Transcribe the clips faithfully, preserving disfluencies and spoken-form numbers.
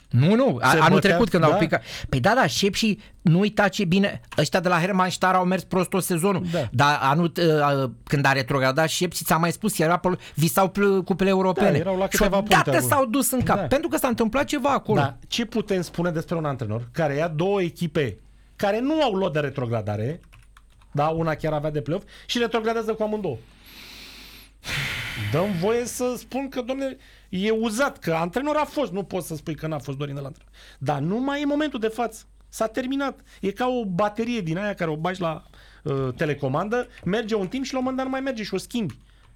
Nu, nu, a, anul bătea, trecut când da? au picat. Păi da, da, Șepși, nu uita ce bine, ăștia de la Hermannstad au mers prost tot sezonul, Da. dar anul, uh, când a retrogradat Șepși, ți-am mai spus, era pe, visau pe cupele europene. Da, erau la și câteva puncte odată acolo. s-au dus în cap, Da. pentru că s-a întâmplat ceva acolo. Da. Ce putem spune despre un antrenor care ia două echipe care nu au lot de retrogradare, da, una chiar avea de play-off, și retrogradează cu amândouă? Dăm voie să spun că, domne, e uzat, că antrenor a fost, nu poți să spui că n-a fost Dorinel antrenor. Dar nu mai e momentul de față. S-a terminat. E ca o baterie din aia care o bagi la uh, telecomandă, merge un timp și la un moment dat nu mai merge și o schimbi.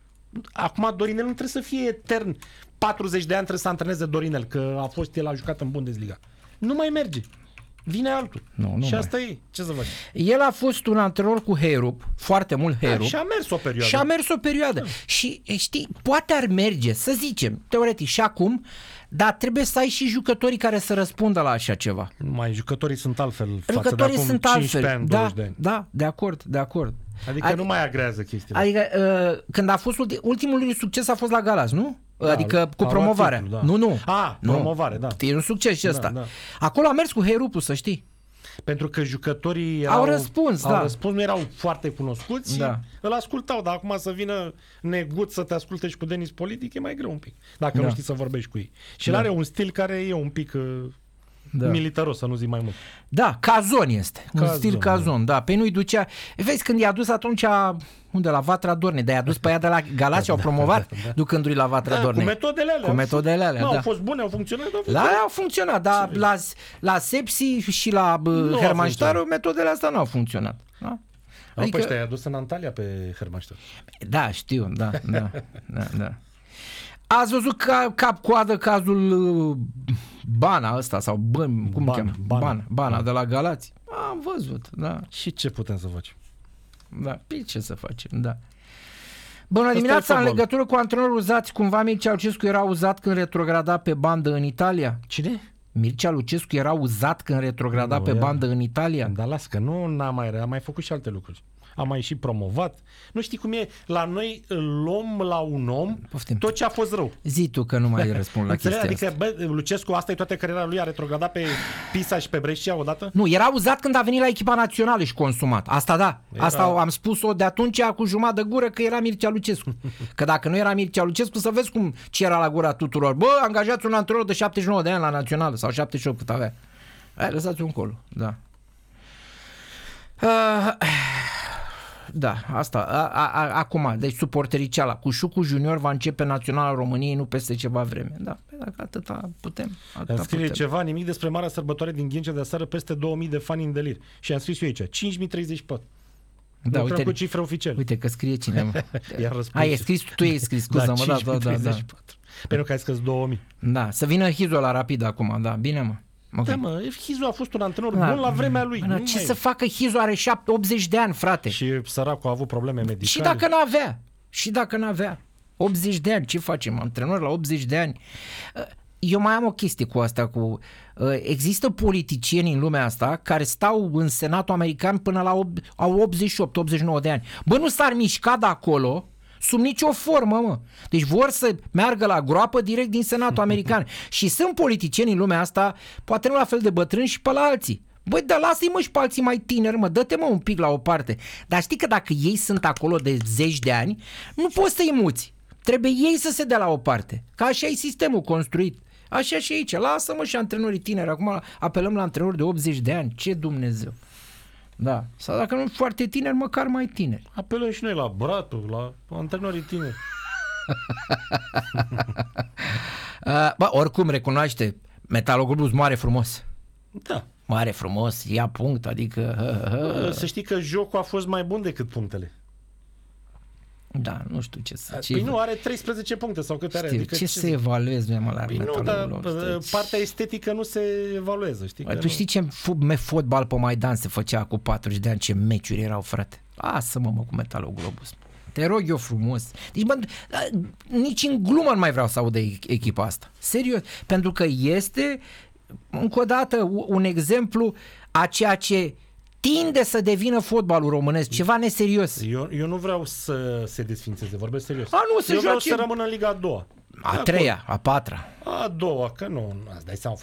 Acum Dorinel nu trebuie să fie etern. patruzeci de ani trebuie să antreneze Dorinel, că a fost el a jucat în Bundesliga. Nu mai merge. Vine altul. Nu, nu și mai. asta e. Ce să faci? El a fost un antrenor cu Heirup, foarte mult Heirup. Da, și a mers o perioadă. Și a mers o perioadă. Da. Și știi, poate ar merge, să zicem, teoretic și acum, dar trebuie să ai și jucătorii care să răspundă la așa ceva. Mai jucătorii sunt altfel față Jucătorii de acum sunt cincisprezece altfel. ani, Da, douăzeci de ani. da, de acord, de acord. Adică Ad- nu mai agrează chestiile. Adică uh, când a fost ulti- ultimul lui succes a fost la Galați, nu? Da, Adică a cu luat promovarea. titlul, da. Nu, nu. A, nu. promovare, da. E un succes și Da, ăsta. da. Acolo a mers cu Heirupul, să știi. Pentru că jucătorii erau, Au răspuns, au da. răspuns, nu erau foarte cunoscuți, Da. da. Îl ascultau, dar acum să vină Negut să te asculte și cu Denis Politic e mai greu un pic, dacă Da. nu știi să vorbești cu ei. Și Da. el are un stil care e un pic uh, Da. militaros, să nu zic mai mult. Da, Cazon este. Un Cazon, stil Cazon, da. Pe nu-i ducea... Vezi, când i-a dus atunci... Unde? La Vatra Dornei. Dar i-a dus pe ea de la Galați și au promovat, da, da. ducându-i la Vatra Da, cu Dornei. metodele alea. Cu metodele alea, nu, da. au fost bune, au funcționat, dar au La funcționat. aia au funcționat, dar la, la Sepsi și la Nu a Hermannstad funcționat. metodele astea nu au funcționat. Da? Adică... Păi, i-a dus în Antalya pe Hermannstad. Da, știu, da, da, da, da. Ați văzut ca, cap-coadă cazul uh, Bana ăsta, sau Bân, cum Bana, cheamă? Bana. Bana, Bana de la Galați? Am văzut, da, Și ce putem să facem? da, pe ce să facem, da. Bună Asta dimineața, e în fotbal. legătură cu antrenorul uzați, cumva Mircea Lucescu era uzat când retrograda pe bandă în Italia? Cine? Mircea Lucescu era uzat când retrograda Nu, pe era- bandă în Italia? Dar las că nu n-a mai, a mai făcut și alte lucruri. A mai și promovat. Nu știi cum e, la noi îl luăm la un om Poftim. tot ce a fost rău. Zi tu că nu mai răspund la Înțelegi? chestia Adică, asta. bă, Lucescu, asta e toată cariera lui, a retrogradat pe Pisa și pe Brescia odată? Nu, era uzat când a venit la echipa națională și consumat. Asta da. Era- Asta am spus-o de atunci cu jumătate de gură că era Mircea Lucescu. Că dacă nu era Mircea Lucescu, să vezi cum ce era la gura tuturor. Bă, angajați un antrenor de șaptezeci și nouă de ani la națională sau șaptezeci și opt cât avea. Hai, lăsați-o încolo. Da. Uh, da, asta. A, a, a, acum, deci suportericeala. Cu Șucu Junior va începe Naționala României nu peste ceva vreme. Da, pe dacă atâta putem. Atâta Am scrie putem. ceva, nimic despre marea sărbătoare din Ghencea de aseară, peste două mii de fani în delir. Și am scris eu aici, cinci mii treizeci și patru. Da, Lucrăm uite, cu cifre oficiale. uite că scrie cineva. Iar răspuns. Ai, e scris, tu ai scris, scuză-mă, da, da, da, da. cinci mii treizeci și patru. Pentru că ai scris două mii. Da, să vină Hizo la Rapid acum, da, bine mă. Okay. Da, mă, Hizu a fost un antrenor Da. bun la vremea lui. Bă, Nu ce mai să e. facă Hizo, are șapte, optzeci de ani, frate. Și, Și săracul a avut probleme medicale. și dacă n-avea, și dacă n-avea, optzeci de ani, ce facem, antrenor la optzeci de ani? Eu mai am o chestie cu asta, cu există politicieni în lumea asta care stau în Senatul American până la au optzeci și opt optzeci și nouă de ani. Bă, nu s-ar mișca de acolo sub nicio formă, mă. Deci vor să meargă la groapă direct din Senatul American. Și sunt politicieni în lumea asta, poate nu la fel de bătrâni și pe la alții. Băi, dar lasă-i mă și pe alții mai tineri, mă, dă-te mă un pic la o parte. Dar știi că dacă ei sunt acolo de zeci de ani, nu poți să-i muți. Trebuie ei să se dea la o parte. Că așa e sistemul construit. Așa și aici. Lasă-mă și antrenorii tineri. Acum apelăm la antrenori de optzeci de ani. Ce Dumnezeu. Da. Sau dacă nu foarte tineri, măcar mai tineri. Apelăm și noi la Bratu, la antrenorii tineri. Bă, oricum recunoaște, Metaloglu mare frumos. Da. Mare frumos, ia punct, adică... Hă, hă. Să știi că jocul a fost mai bun decât punctele. Da, nu știu ce să... Păi nu, are treisprezece puncte sau câte are. Știu, adică ce să evaluezi, mă, la Păi nu, dar Metaloglu? partea estetică nu se evaluează, știi? Bă, că tu nu. știi ce fotbal pe Maidan se făcea cu patruzeci de ani, ce meciuri erau, frate? Lasă-mă, mă, cu Metaloglobus. Te rog eu frumos. Deci, bă, nici în glumă nu mai vreau să aud de echipa asta. Serios. Pentru că este, încă o dată, un exemplu a ceea ce tinde să devină fotbalul românesc. Ceva neserios. Eu, eu nu vreau să se desfințeze, vorbesc serios. A, nu, se eu vreau joace- să rămână în Liga a doua. A treia, a patra. A doua, că nu, îți dai seama,